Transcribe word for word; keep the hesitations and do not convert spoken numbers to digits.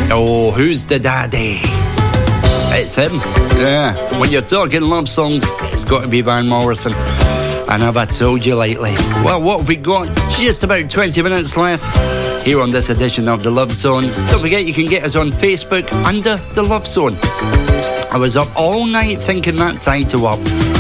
Oh, who's the daddy? It's him. Yeah. When you're talking love songs, it's got to be Van Morrison. And have I told you lately? Well, what have we got? Just about twenty minutes left here on this edition of The Love Zone. Don't forget you can get us on Facebook under The Love Zone. I was up all night thinking that title up.